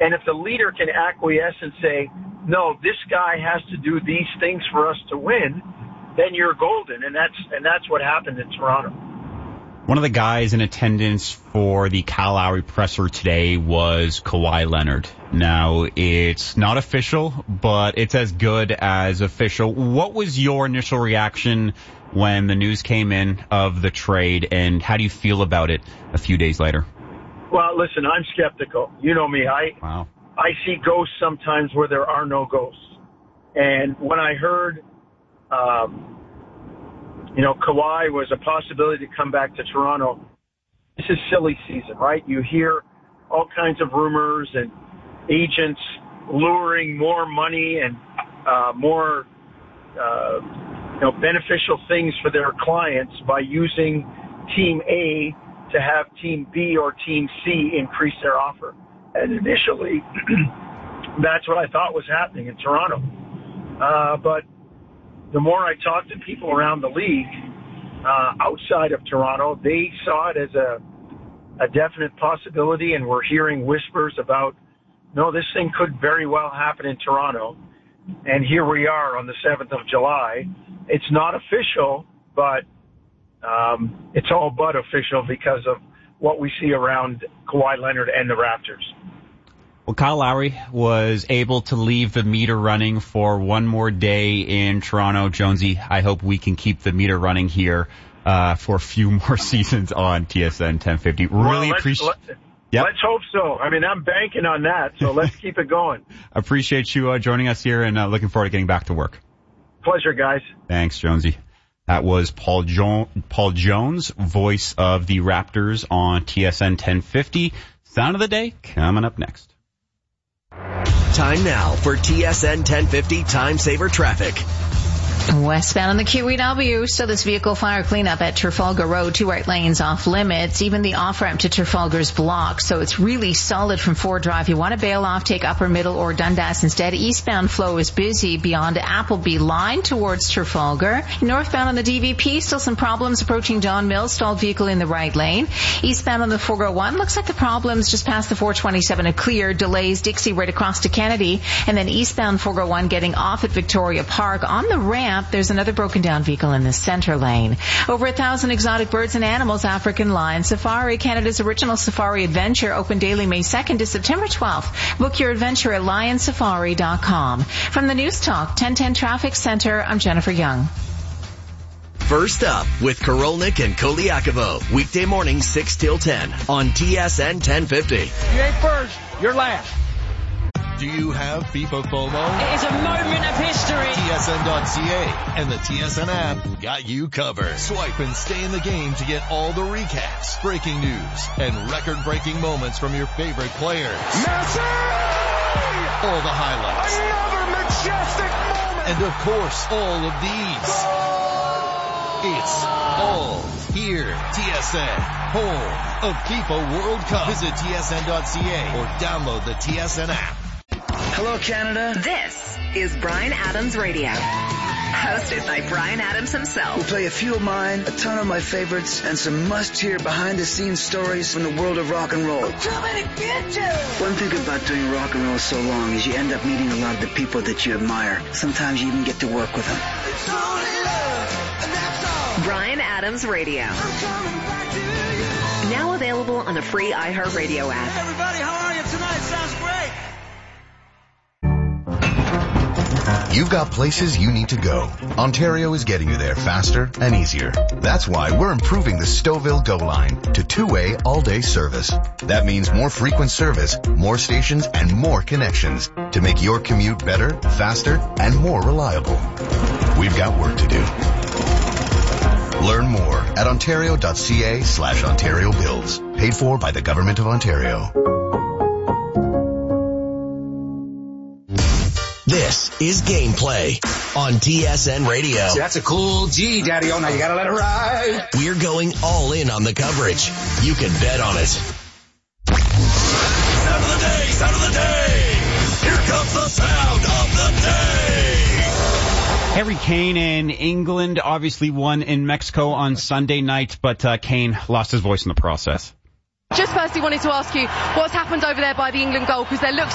And if the leader can acquiesce and say, no, this guy has to do these things for us to win, then you're golden. And that's what happened in Toronto. One of the guys in attendance for the Kyle Lowry presser today was Kawhi Leonard. Now, it's not official, but it's as good as official. What was your initial reaction when the news came in of the trade, and how do you feel about it a few days later? Well, listen, I'm skeptical. You know me. I see ghosts sometimes where there are no ghosts. And when I heard, Kawhi was a possibility to come back to Toronto, this is silly season, right? You hear all kinds of rumors and agents luring more money and more beneficial things for their clients by using Team A to have Team B or Team C increase their offer. And initially, that's what I thought was happening in Toronto. But the more I talked to people around the league outside of Toronto, they saw it as a definite possibility, and we're hearing whispers about, no, this thing could very well happen in Toronto. And here we are on the 7th of July. It's not official, but it's all but official because of what we see around Kawhi Leonard and the Raptors. Well, Kyle Lowry was able to leave the meter running for one more day in Toronto. Jonesy, I hope we can keep the meter running here for a few more seasons on TSN 1050. Really appreciate. Let's hope so. I mean, I'm banking on that, so let's keep it going. Appreciate you joining us here, and looking forward to getting back to work. Pleasure, guys. Thanks, Jonesy. That was Paul Jones, voice of the Raptors on TSN 1050. Sound of the day coming up next. Time now for TSN 1050 Time Saver Traffic. Westbound on the QEW, so this vehicle fire cleanup at Trafalgar Road, 2 right lanes off limits, even the off-ramp to Trafalgar's blocked, so it's really solid from Ford Drive. You want to bail off, take Upper Middle or Dundas instead. Eastbound flow is busy beyond Appleby line towards Trafalgar. Northbound on the DVP, still some problems approaching Don Mills, stalled vehicle in the right lane. Eastbound on the 401, looks like the problems just past the 427 are clear, delays Dixie right across to Kennedy, and then eastbound 401 getting off at Victoria Park. On the ramp, there's another broken down vehicle in the center lane. Over 1,000 exotic birds and animals, African Lion Safari, Canada's original safari adventure, open daily May 2nd to September 12th. Book your adventure at lionsafari.com. From the News Talk 1010 Traffic Center, I'm Jennifer Young. First up with Korolnik and Koliakovo. Weekday morning 6 till 10 on TSN 1050. You ain't first, you're last. Do you have FIFA FOMO? It is a moment of history. TSN.ca and the TSN app got you covered. Swipe and stay in the game to get all the recaps, breaking news, and record-breaking moments from your favorite players. Messi! All the highlights. Another majestic moment! And of course, all of these. It's all here. TSN, home of FIFA World Cup. Visit TSN.ca or download the TSN app. Hello, Canada. This is Bryan Adams Radio. Hosted by Bryan Adams himself. We'll play a few of mine, a ton of my favorites, and some must-hear behind-the-scenes stories from the world of rock and roll. Too many bitches! One thing about doing rock and roll so long is you end up meeting a lot of the people that you admire. Sometimes you even get to work with them. It's only love, and that's all. Bryan Adams Radio. I'm coming back to you. Now available on the free iHeartRadio app. Hey everybody, how are you tonight? Sounds great. You've got places you need to go. Ontario is getting you there faster and easier. That's why we're improving the Stouffville Go line to two-way all-day service. That means more frequent service, more stations, and more connections to make your commute better, faster, and more reliable. We've got work to do. Learn more at ontario.ca/Ontario Builds. Paid for by the Government of Ontario. This is Gameplay on TSN Radio. See, that's a cool G, Daddy-O. Now you gotta let it ride. We're going all in on the coverage. You can bet on it. Sound of the day, sound of the day. Here comes the sound of the day. Harry Kane in England obviously won in Mexico on Sunday night, but Kane lost his voice in the process. Just firstly wanted to ask you what's happened over there by the England goal, because there looks